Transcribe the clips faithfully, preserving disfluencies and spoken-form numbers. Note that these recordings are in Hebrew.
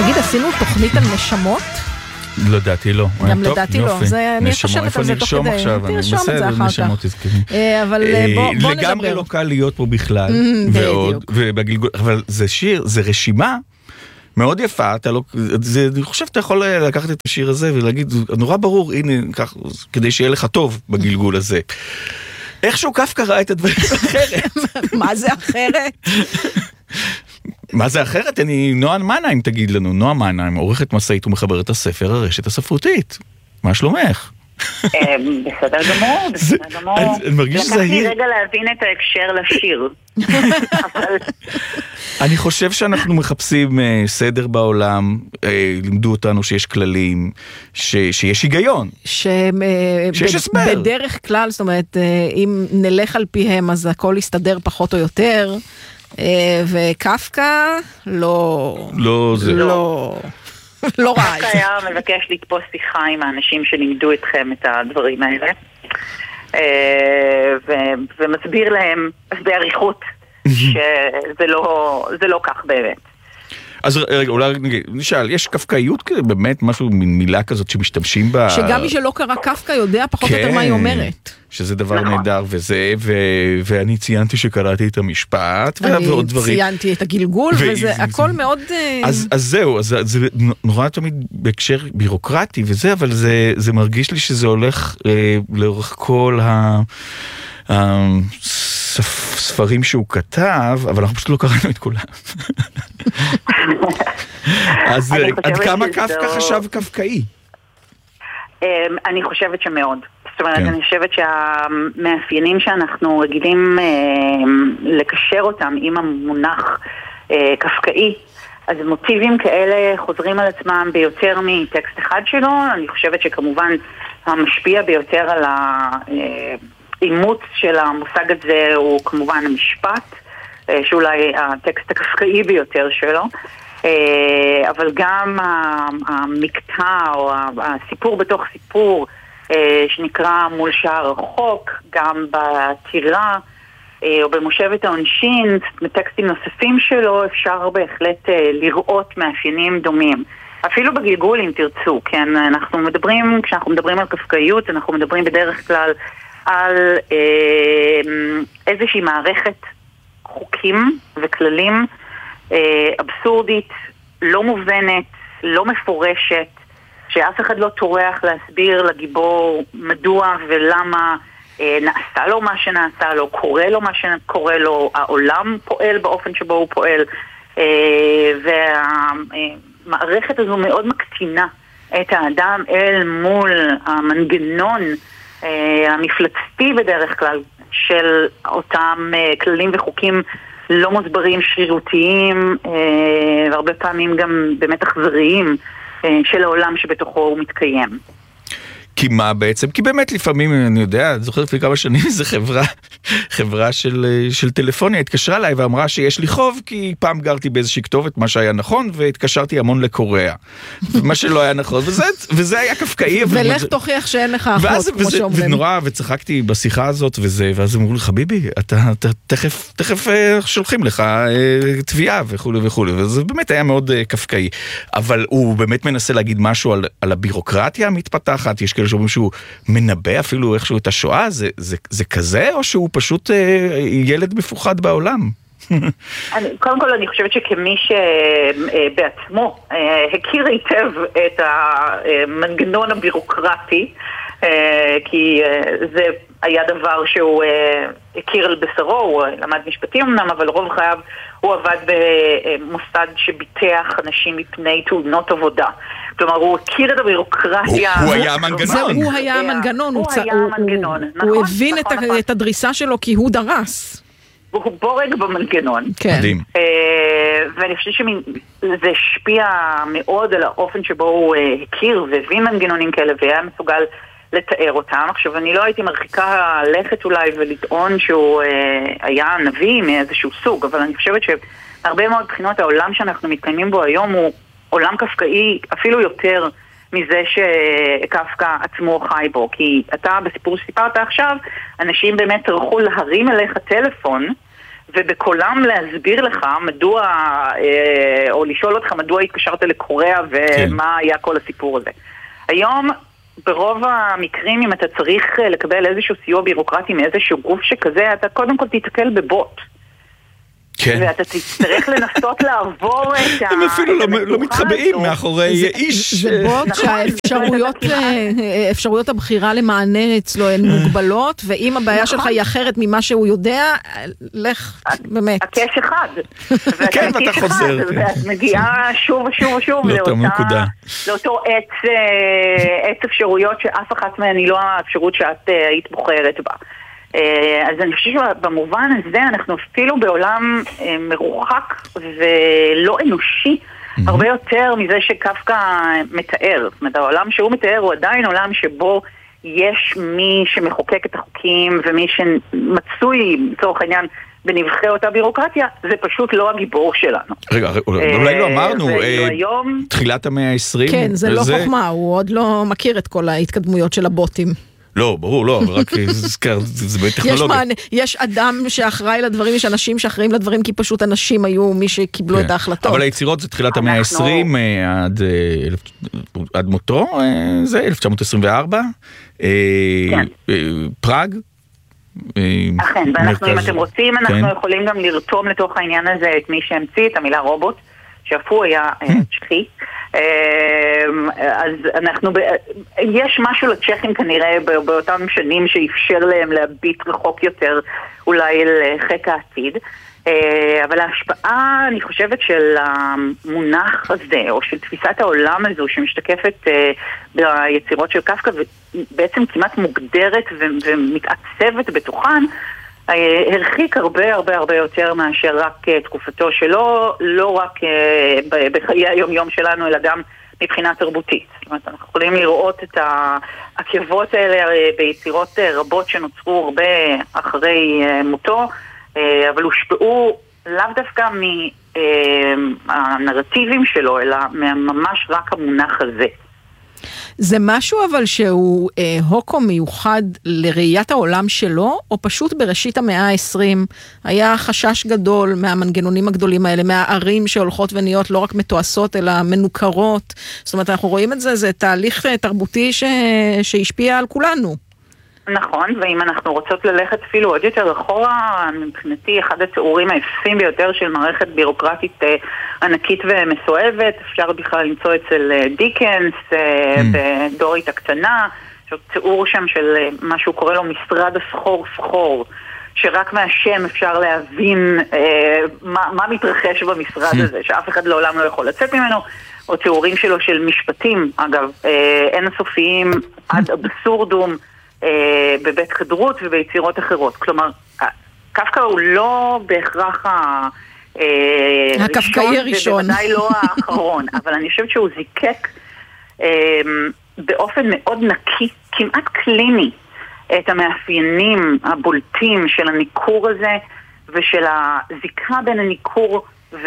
תגיד, עשינו תוכנית על נשמות? לא דעתי לא. גם לדעתי לא, אני חושבת על זה תוך כדי, תרשום את זה אחר כך. אבל בוא נדבר. לגמרי לא קל להיות פה בכלל, ועוד, ובגלגול, אבל זה שיר, זה רשימה מאוד יפה, אתה לא, זה, אני חושב שאתה יכול לקחת את השיר הזה ולהגיד, נורא ברור, הנה, כך, כדי שיהיה לך טוב בגלגול הזה. איכשהו קפקא ראה את הדברים אחרת. מה זה אחרת? מה זה אחרת? אני, נועה מנהיים תגיד לנו, נועה מנהיים, עורכת מסעית ומחברת הספר הרשת הספרותית. מה שלומך? בסדר גמור, בסדר גמור. אני מרגיש זהיר. לקחתי רגע להבין את ההקשר לשיר. אני חושב שאנחנו מחפשים סדר בעולם, לימדו אותנו שיש כללים, שיש היגיון. שיש הסבר. בדרך כלל, זאת אומרת, אם נלך על פיהם, אז הכל יסתדר פחות או יותר, וקפקא לא... לא זה. לא... לא ראה את זה. קפקא היה מבקש לתפוס שיחה עם האנשים שלימדו אתכם את הדברים האלה, ומסביר להם בעריכות שזה לא כך באמת. אז רגע, אולי נשאל, יש קפקאיות כזה, באמת משהו, מילה כזאת שמשתמשים בה... שגם מי שלא קרא קפקא יודע פחות או יותר מה היא אומרת. שזה דבר נהדר וזה, ואני ציינתי שקראתי את המשפט, ועוד דברים. אני ציינתי את הגלגול, וזה הכל מאוד... אז זהו, זה נורא תמיד בהקשר בירוקרטי וזה, אבל זה מרגיש לי שזה הולך לאורך כל הספרים שהוא כתב, אבל אנחנו פשוט לא קראנו את כולם. אז עד כמה קפקא חשב קפקאי? אני חושבת שמאוד. זאת אומרת, אני חושבת שהמאפיינים שאנחנו רגילים לקשר אותם עם המונח קפקאי, אז מוטיבים כאלה חוזרים על עצמם ביותר מטקסט אחד שלו. אני חושבת שכמובן המשפיע ביותר על האימוץ של המושג הזה הוא כמובן המשפט, שאולי הטקסט הקפקאי ביותר שלו, אבל גם המקטע או הסיפור בתוך סיפור שנקרא מול שער רחוק, גם בטירה או במושבת העונשין, מטקסטים נוספים שלו, אפשר בהחלט לראות מאפיינים דומים. אפילו בגלגול אם תרצו, כן, אנחנו מדברים, כשאנחנו מדברים על קפקאיות, אנחנו מדברים בדרך כלל על איזושהי מערכת חוקים וכללים אבסורדית, לא מובנת, לא מפורשת, שאף אחד לא טורח להסביר לגיבור מדוע ולמה נעשה לו מה שנעשה לו, קורה לו מה שקורה לו, העולם פועל באופן שבו הוא פועל, והמערכת הזו מאוד מקטינה את האדם אל מול המנגנון המפלצתי בדרך כלל של אותם כללים וחוקים לא מוסברים, שרירותיים, והרבה פעמים גם באמת אכזריים של העולם שבתוכו הוא מתקיים. כי מה בעצם? כי באמת לפעמים, אני יודע, זוכר לפני כמה שנים, זו חברה, חברה של, של טלפוניה, התקשרה אליי ואמרה שיש לי חוב, כי פעם גרתי באיזושהי כתובת, מה שהיה נכון, והתקשרתי המון לקוריאה. מה שלא היה נכון, וזה, וזה היה קפקאי. ולך תוכיח שאין לך אחות, כמו שאומרים. ונורא, וצחקתי בשיחה הזאת, וזה, ואז אמרו לי, חביבי, אתה, אתה תכף, תכף שולחים לך תביעה וכו' וכו', וזה באמת היה מאוד קפקאי. אבל הוא באמת מנסה להגיד משהו על, על הבירוקרטיה המתפתחת, יש כאלה שאומרים שהוא מנבא אפילו איכשהו את השואה, זה, זה, זה כזה, או שהוא פשוט אה, ילד מפוחד בעולם? אני, קודם כל אני חושבת שכמי שבעצמו אה, הכיר היטב את המנגנון הבירוקרטי, אה, כי אה, זה היה דבר שהוא אה, הכיר על בשרו, הוא למד משפטים אמנם, אבל רוב חייו הוא עבד במוסד שביטח אנשים מפני תאונות עבודה. כלומר, הוא הכיר את הבירוקרטיה. הוא היה המנגנון. הוא היה המנגנון. הוא היה המנגנון. הוא הבין את הדריסה שלו כי הוא דרס. הוא בורג במנגנון. מדהים. ואני חושבת שזה השפיע מאוד על האופן שבו הוא הכיר והבין מנגנונים כאלה, והיה מסוגל לתאר אותם. עכשיו, אני לא הייתי מרחיקה לכת אולי ולטעון שהוא היה נביא מאיזשהו סוג, אבל אני חושבת שהרבה מאוד בחינות העולם שאנחנו מתקיימים בו היום הוא עולם קפקאי אפילו יותר מזה שקפקא עצמו חי בו. כי אתה בסיפור שסיפרת עכשיו, אנשים באמת צריכו להרים אליך טלפון ובקולם להסביר לך מדוע, או לשאול אותך מדוע התקשרת לקוריאה ומה היה כל הסיפור הזה. היום, ברוב המקרים, אם אתה צריך לקבל איזשהו סיוע בירוקרטי מאיזשהו גוף שכזה, אתה קודם כל תתקל בבוט. כן. ואתה תצטרך לנסות לעבור את ה... הם אפילו לא מתחבאים מאחורי איש. זה בוט שהאפשרויות הבחירה למענה אצלו הן מוגבלות, ואם הבעיה שלך היא אחרת ממה שהוא יודע, לך באמת. הקש אחד. כן, ואתה חוזר. ואת מגיעה שוב ושוב ושוב לאותו עץ אפשרויות שאף אחת מהן היא לא האפשרות שאת היית בוחרת בה. אז אני חושבת שבמובן הזה אנחנו אפילו בעולם מרוחק ולא אנושי הרבה יותר מזה שקפקא מתאר. זאת אומרת, העולם שהוא מתאר הוא עדיין עולם שבו יש מי שמחוקק את החוקים ומי שמצוי לצורך העניין בנבחי אותה בירוקרטיה, זה פשוט לא הגיבור שלנו. רגע, אולי לא אמרנו, תחילת המאה ה-עשרים? כן, זה לא חוכמה, הוא עוד לא מכיר את כל ההתקדמויות של הבוטים. לא, ברור, לא, רק זה בטכנולוגיה. יש אדם שאחראי לדברים, יש אנשים שאחראים לדברים, כי פשוט אנשים היו מי שקיבלו את ההחלטות. אבל היצירות זה תחילת המאה ה-עשרים, עד מותו, זה אלף תשע מאות עשרים וארבע, פראג. אכן, ואנחנו, אם אתם רוצים, אנחנו יכולים גם לרתום לתוך העניין הזה את מי שהמציא את המילה רובוט, שאף הוא היה צ'כי. אז אנחנו, יש משהו לצ'כים כנראה באותם שנים שאפשר להם להביט רחוק יותר אולי אל חיק העתיד, אבל ההשפעה אני חושבת של המונח הזה או של תפיסת העולם הזו שמשתקפת ביצירות של קפקא ובעצם כמעט מוגדרת ומתעצבת בתוכן, הרחיק הרבה הרבה הרבה יותר מאשר רק תקופתו שלו, לא רק בחיי היום יום שלנו, אלא גם מבחינה תרבותית. זאת אומרת, אנחנו יכולים לראות את העקבות האלה ביצירות רבות שנוצרו הרבה אחרי מותו, אבל הושפעו לאו דווקא מהנרטיבים שלו, אלא ממש רק המונח הזה. זה משהו אבל שהוא אה, הוקו מיוחד לראיית העולם שלו, או פשוט בראשית המאה ה-עשרים היה חשש גדול מהמנגנונים הגדולים האלה, מהערים שהולכות ונהיות לא רק מתועסות אלא מנוכרות. זאת אומרת, אנחנו רואים את זה, זה תהליך תרבותי ש... שהשפיע על כולנו. נכון, ואם אנחנו רוצות ללכת אפילו עוד יותר אחורה, מבחינתי אחד התיאורים היפים ביותר של מערכת בירוקרטית ענקית ומסואבת, אפשר בכלל למצוא אצל דיקנס, mm. בדורית הקטנה, תיאור שם של מה שהוא קורא לו משרד הסחור סחור, שרק מהשם אפשר להבין אה, מה, מה מתרחש במשרד הזה, שאף אחד לעולם לא יכול לצאת ממנו, או תיאורים שלו של משפטים, אגב, אה, אינסופיים עד אבסורדום, בבית חדרות וביצירות אחרות. כלומר, קפקא הוא לא בהכרח הקפקאי הראשון, ובוודאי לא האחרון, אבל אני חושבת שהוא זיקק באופן מאוד נקי, כמעט קליני, את המאפיינים הבולטים של הניכור הזה, ושל הזיקה בין הניכור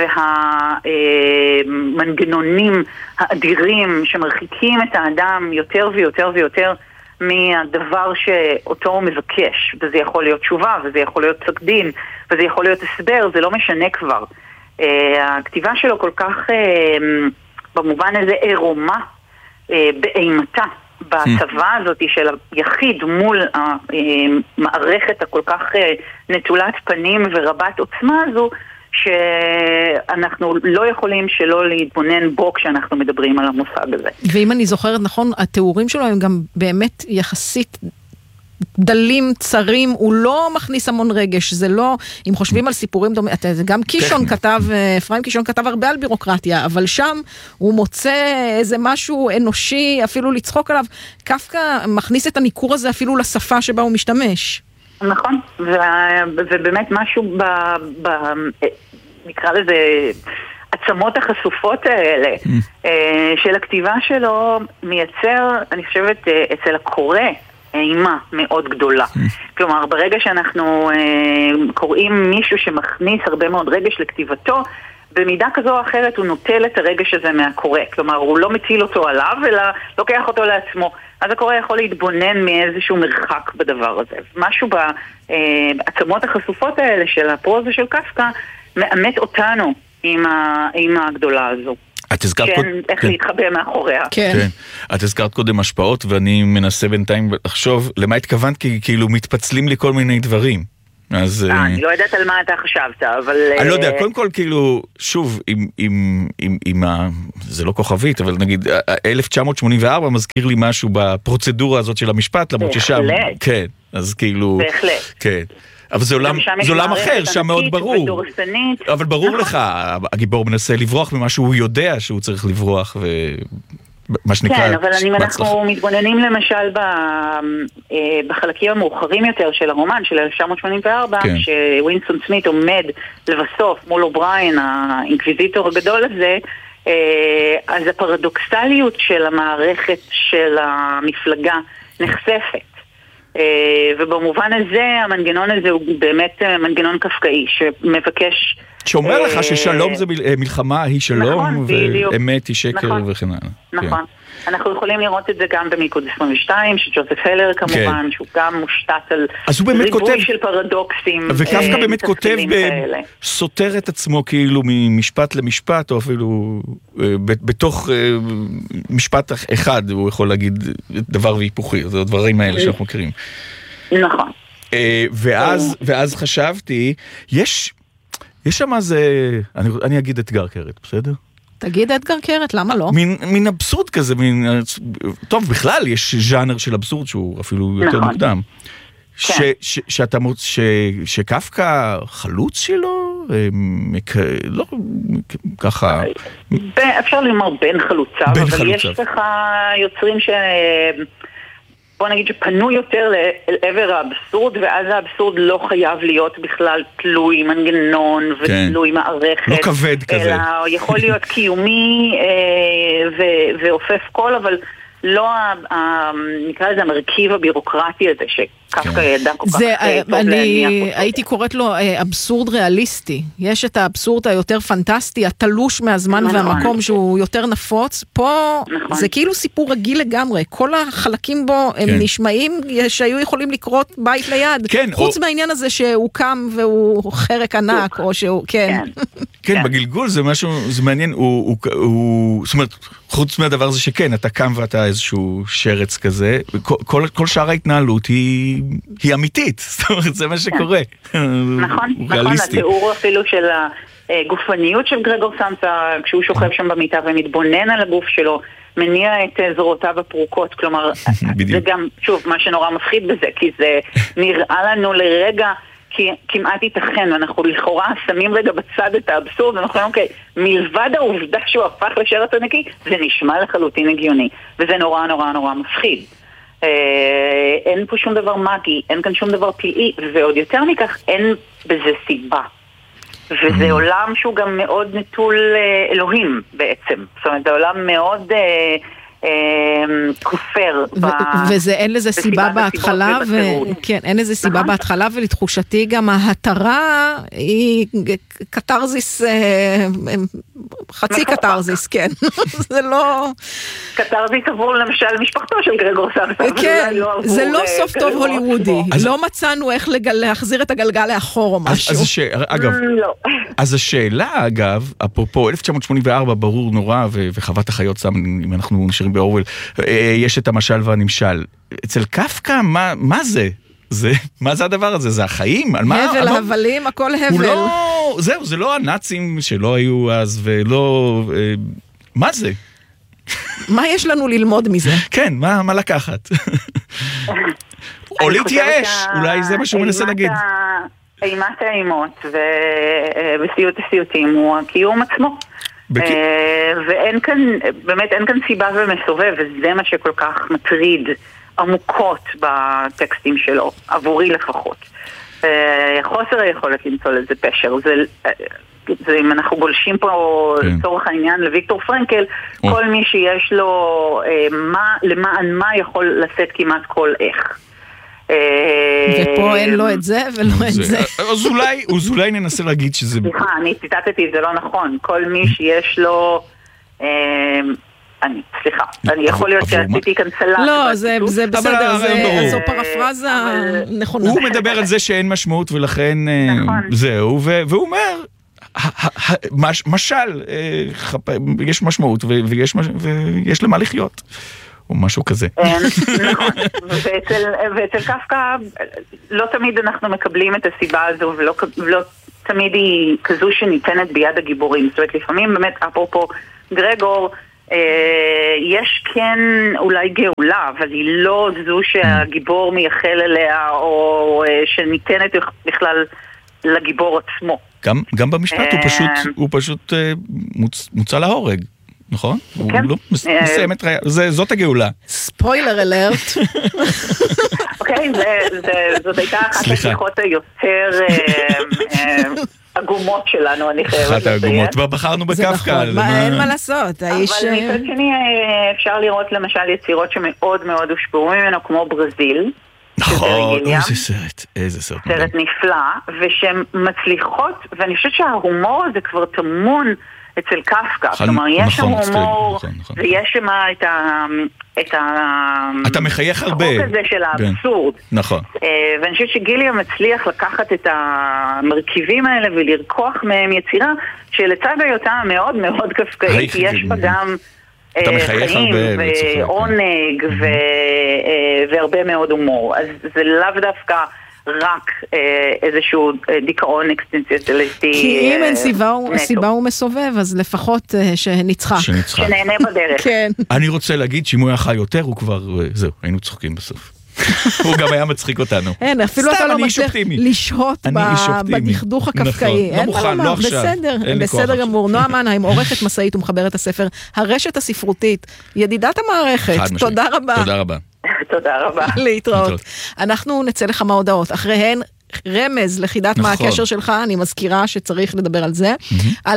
והמנגנונים האדירים שמרחיקים את האדם יותר ויותר ויותר מהדבר שאותו הוא מבקש, וזה יכול להיות תשובה, וזה יכול להיות פסק דין, וזה יכול להיות הסבר, זה לא משנה כבר. הכתיבה שלו כל כך, במובן הזה, עירומה באימתה, בצבא הזאת של היחיד מול המערכת הכל כך נטולת פנים ורבת עוצמה הזו, שאנחנו לא יכולים שלא להתבונן בו כשאנחנו מדברים על המושג הזה. ואם אני זוכרת נכון, התיאורים שלו הם גם באמת יחסית דלים, צרים, הוא לא מכניס המון רגש, זה לא, אם חושבים על סיפורים דומים, גם קישון כתב, אפרים קישון כתב הרבה על בירוקרטיה, אבל שם הוא מוצא איזה משהו אנושי, אפילו לצחוק עליו, קפקא מכניס את הניכור הזה אפילו לשפה שבה הוא משתמש. נכון, ובאמת משהו ב... ב... נקרא לזה עצמות החשופות האלה של הכתיבה שלו מייצר, אני חושבת, אצל הקורא אימה מאוד גדולה. כלומר, ברגע שאנחנו קוראים מישהו שמכניס הרבה מאוד רגש לכתיבתו, במידה כזו או אחרת הוא נוטל את הרגש הזה מהקורא, כלומר הוא לא מטיל אותו עליו, אלא לוקח אותו לעצמו. אז הקורא יכול להתבונן מאיזשהו מרחק בדבר הזה. משהו בעצמות החשופות האלה של הפרוזה של קפקא, מאמת אותנו עם, ה, עם הגדולה הזו. את הזכרת כן, קוד... איך כן. להתחבא מאחוריה. כן. כן. את הזכרת קודם השפעות, ואני מנסה בינתיים לחשוב למה התכוונת, כי כאילו מתפצלים לי כל מיני דברים. אז... אה, אני לא יודעת על מה אתה חשבת, אבל... אני לא יודע, קודם כל כאילו, שוב, עם, עם, עם, עם ה... זה לא כוכבית, אבל נגיד, אלף תשע מאות שמונים וארבע מזכיר לי משהו בפרוצדורה הזאת של המשפט, למרות ששם... בהחלט. כן, אז כאילו... בהחלט. כן. אבל זה עולם, זה עולם אחר, שם מאוד ברור. ודורסנית. אבל ברור נכון. לך, הגיבור מנסה לברוח ממה שהוא יודע שהוא צריך לברוח, ומה שנקרא... כן, אבל אם אנחנו מתבוננים למשל ב... בחלקים המאוחרים יותר של הרומן, של אלף תשע מאות שמונים וארבע, כן. שווינסטון סמית עומד לבסוף מול אובריין, האינקוויזיטור הגדול הזה, אז הפרדוקסליות של המערכת של המפלגה נחשפת. ובמובן הזה, המנגנון הזה הוא באמת מנגנון קפקאי, שמבקש... שאומר לך ששלום זה מלחמה היא שלום, ואמת היא שקר וכן הלאה. נכון. אנחנו יכולים לראות את זה גם במיקוד עשרים ושתיים, שג'וזף הלר כמובן, שהוא גם מושתת על ריבוי של פרדוקסים. וקפקא באמת כותב, סותר את עצמו כאילו ממשפט למשפט, או אפילו בתוך משפט אחד, הוא יכול להגיד דבר והיפוכי, זה הדברים האלה שאנחנו מכירים. נכון. ואז, ואז חשבתי, יש, יש שם איזה, אני, אני אגיד אתגר קרת, בסדר? תגיד אתגר קרת, למה לא? מין, מין אבסורד כזה, מין, טוב, בכלל יש ז'אנר של אבסורד שהוא אפילו יותר נכון. מוקדם. ש, כן. ש, שאתה מוצ... ש, שקפקא חלוץ שלו, מק... לא, ככה... ב... אפשר לומר בין חלוציו, אבל חלוציו. יש לך יוצרים ש... בוא נגיד שפנו יותר לעבר האבסורד, ואז האבסורד לא חייב להיות בכלל תלוי מנגנון ותלוי כן. מערכת. לא כבד כזה. אלא יכול להיות קיומי ו- ואופף קול, אבל לא, נקרא לזה המרכיב הבירוקרטי הזה שקפקא ידע כל כך טוב להניח אותו. הייתי קוראת לו אבסורד ריאליסטי. יש את האבסורד היותר פנטסטי, התלוש מהזמן והמקום שהוא יותר נפוץ. פה זה כאילו סיפור רגיל לגמרי. כל החלקים בו הם נשמעים שהיו יכולים לקרות בית ליד. חוץ מהעניין הזה שהוא קם והוא חרק ענק, או שהוא, כן. כן, בגלגול זה משהו, זה מעניין, הוא, זאת אומרת, חוץ מהדבר הזה שכן, אתה קם ואתה איזשהו שרץ כזה, כל, כל שאר ההתנהלות היא, היא אמיתית, זאת אומרת, זה מה שקורה. נכון, נכון, התיאור אפילו של הגופניות של גרגור סמסה, כשהוא שוכב שם במיטה ומתבונן על הגוף שלו, מניע את זרועותיו הפרוקות, כלומר, זה גם, שוב, מה שנורא מפחיד בזה, כי זה נראה לנו לרגע, כי כמעט ייתכן, ואנחנו לכאורה שמים רגע בצד את האבסורד, ואנחנו אומרים, אוקיי, מלבד העובדה שהוא הפך לשרץ הנקי, זה נשמע לחלוטין הגיוני, וזה נורא נורא נורא מפחיד. אה, אין פה שום דבר מגי, אין כאן שום דבר פלאי, ועוד יותר מכך, אין בזה סיבה. וזה עולם שהוא גם מאוד נטול אה, אלוהים בעצם. זאת אומרת, זה עולם מאוד... אה, כופר וזה אין לזה סיבה בהתחלה, כן, אין לזה סיבה בהתחלה, ולתחושתי גם ההתרה היא קטרזיס, חצי קטרזיס, כן. זה לא... קטרזיס עבור למשל משפחתו של גרגור סמסה. כן, זה לא סוף טוב הוליוודי. לא מצאנו איך להחזיר את הגלגל לאחור או משהו. אגב, אז השאלה, אגב, אפרופו אלף תשע מאות שמונים וארבע, ברור נורא, וחוות החיות שם, אם אנחנו נשארים באורוול, יש את המשל והנמשל. אצל קפקא, מה, מה זה? זה? מה זה הדבר הזה? זה החיים? על מה? הבל, הבלים, הכל הבל. לא, זהו, זה לא הנאצים שלא היו אז, ולא... מה זה? מה יש לנו ללמוד מזה? כן, מה, מה לקחת? או להתייאש, אולי זה מה שהוא מנסה להגיד. אימת האימות ובסיוט הסיוטים הוא הקיום עצמו. ואין כאן, באמת אין כאן סיבה ומסובב, וזה מה שכל כך מטריד עמוקות בטקסטים שלו, עבורי לפחות. חוסר היכולת למצוא לזה פשר, זה, זה אם אנחנו גולשים פה לצורך העניין לוויקטור פרנקל, כל מי שיש לו מה, למען מה יכול לשאת כמעט כל איך. ופה אין לו את זה ולא את זה. אז אולי, אז אולי ננסה להגיד שזה... סליחה, אני ציטטתי, זה לא נכון. כל מי שיש לו... אני, סליחה, אני יכול להיות שעשיתי כאן סלט. לא, זה בסדר, זו פרפרזה נכונה. הוא מדבר על זה שאין משמעות ולכן זהו, והוא אומר... משל, יש משמעות ויש למה לחיות. או משהו כזה. נכון, ואצל קפקא לא תמיד אנחנו מקבלים את הסיבה הזו, ולא תמיד היא כזו שניתנת ביד הגיבורים. זאת אומרת, לפעמים באמת, אפרופו גרגור, יש כן אולי גאולה, אבל היא לא זו שהגיבור מייחל אליה, או שניתנת בכלל לגיבור עצמו. גם במשפט הוא פשוט מוצא להורג. נכון? הוא לא מסיים את רעייה, זאת הגאולה. ספוילר אלרט. אוקיי, זאת הייתה אחת השיחות היותר עגומות שלנו, אני חייבת לציין. אחת העגומות, בחרנו בקפקא. אין מה לעשות, האיש... אבל מצד שני אפשר לראות למשל יצירות שמאוד מאוד הושפעו ממנו, כמו ברזיל. נכון, איזה סרט, איזה סרט. סרט נפלא, ושהן מצליחות, ואני חושבת שההומור הזה כבר תמון אצל קפקא, כלומר יש שם הומור, ויש שם את ה... אתה מחייך הרבה. החוק הזה של האבסורד. נכון. ואני חושבת שגילי מצליח לקחת את המרכיבים האלה ולרקוח מהם יצירה, שלצד היותה מאוד מאוד קפקאית, יש בה גם חיים ועונג והרבה מאוד הומור. אז זה לאו דווקא רק איזשהו דיכאון אקסטנציאליסטי. כי אם אין סיבה הוא מסובב, אז לפחות שניצחה. שנהנה בדרך. כן. אני רוצה להגיד שאם הוא היה חי יותר, הוא כבר, זהו, היינו צוחקים בסוף. הוא גם היה מצחיק אותנו. אין, אפילו אתה לא מצליח לשהות בדכדוך הקפקאי. לא מוכן, לא עכשיו. בסדר, בסדר גמור. נועה מנהיים, עורכת מסעית ומחברת הספר הרשת הספרותית, ידידת המערכת. תודה רבה. תודה רבה. תודה רבה. להתראות. אנחנו נצא לכמה הודעות. אחריהן רמז לחידת מה הקשר שלך, אני מזכירה שצריך לדבר על זה, על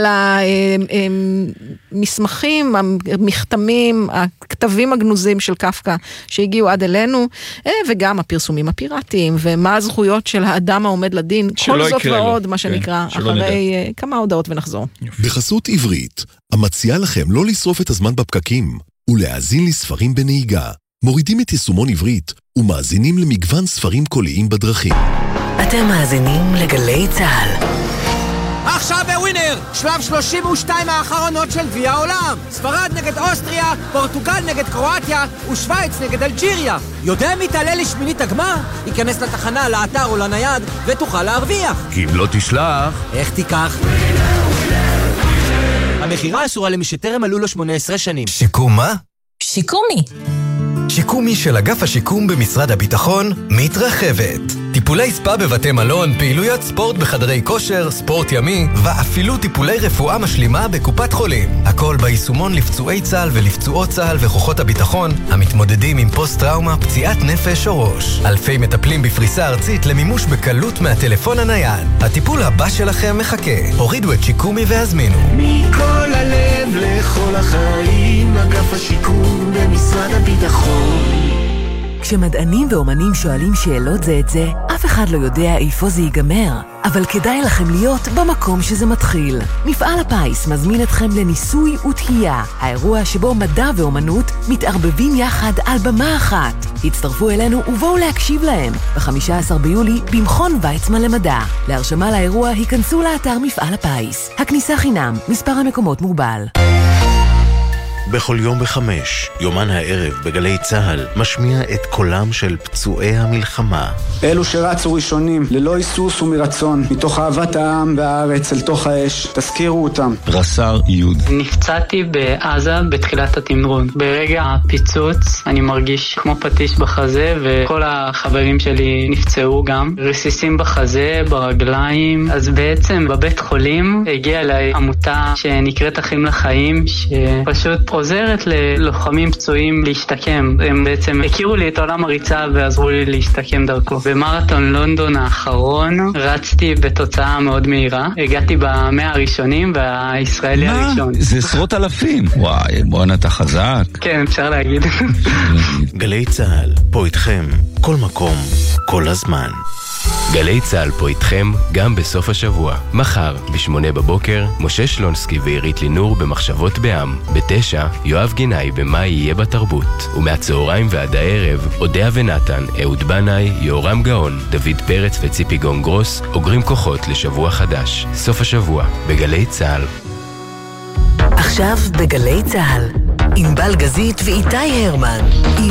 המסמכים, המכתמים, הכתבים הגנוזים של קפקא שהגיעו עד אלינו, וגם הפרסומים הפיראטיים, ומה הזכויות של האדם העומד לדין, כל זאת ועוד, מה שנקרא, אחרי כמה הודעות ונחזור. בחסות עברית, המציעה לכם לא לשרוף את הזמן בפקקים, ולהאזין לספרים בנהיגה. מורידים את יישומון עברית ומאזינים למגוון ספרים קוליים בדרכים. אתם מאזינים לגלי צהל. עכשיו בווינר, שלב שלושים ושתיים האחרונות של גביע העולם. ספרד נגד אוסטריה, פורטוגל נגד קרואטיה ושוויץ נגד אלג'יריה. יודע מי תעלה לשמינית הגמר? ייכנס לתחנה, לאתר או לנייד ותוכל להרוויח. כי אם לא תשלח... איך תיקח? המחירה אסורה למי שטרם מלאו לו שמונה עשרה שנים. שיקום מה? שיקומי. שיקומי של אגף השיקום במשרד הביטחון מתרחבת. טיפולי ספה בבתי מלון, פעילויות ספורט בחדרי כושר, ספורט ימי, ואפילו טיפולי רפואה משלימה בקופת חולים. הכל ביישומון לפצועי צה"ל ולפצועות צה"ל וכוחות הביטחון המתמודדים עם פוסט-טראומה, פציעת נפש או ראש. אלפי מטפלים בפריסה ארצית למימוש בקלות מהטלפון הנייד. הטיפול הבא שלכם מחכה. הורידו את שיקומי והזמינו. מכל הלב לכל החיים, אגף השיקום במשרד הביטחון. כשמדענים ואומנים שואלים שאלות זה את זה, אף אחד לא יודע איפה זה ייגמר. אבל כדאי לכם להיות במקום שזה מתחיל. מפעל הפיס מזמין אתכם לניסוי ותהייה, האירוע שבו מדע ואומנות מתערבבים יחד על במה אחת. הצטרפו אלינו ובואו להקשיב להם. ב-חמישה עשר ביולי במכון ויצמן למדע. להרשמה לאירוע היכנסו לאתר מפעל הפיס. הכניסה חינם, מספר המקומות מוגבל. בכל יום בחמש, יומן הערב בגלי צהל, משמיע את קולם של פצועי המלחמה. אלו שרצו ראשונים, ללא היסוס ומרצון, מתוך אהבת העם והארץ אל תוך האש, תזכירו אותם. רס"ר יוד. נפצעתי בעזה בתחילת התמרון. ברגע הפיצוץ אני מרגיש כמו פטיש בחזה, וכל החברים שלי נפצעו גם. רסיסים בחזה, ברגליים. אז בעצם בבית חולים הגיעה אליי עמותה שנקראת אחים לחיים, שפשוט עוזרת ללוחמים פצועים להשתקם. הם בעצם הכירו לי את עולם הריצה ועזרו לי להשתקם דרכו. במרתון לונדון האחרון רצתי בתוצאה מאוד מהירה. הגעתי במאה הראשונים והישראלי הראשון. זה עשרות אלפים. וואי, בוא נתה חזק. כן, אפשר להגיד. גלי צהל, פה איתכם כל מקום, כל הזמן. גלי צהל פה איתכם גם בסוף השבוע. מחר, בשמונה בבוקר, משה שלונסקי ועירית לינור במחשבות בעם. בתשע, יואב גינאי במה יהיה בתרבות. ומהצהריים ועד הערב, אודיה ונתן, אהוד בנאי, יורם גאון, דוד פרץ וציפי גונגרוס, אוגרים כוחות לשבוע חדש. סוף השבוע, בגלי צהל. עכשיו בגלי צהל, עם בל גזית ואיתי הרמן.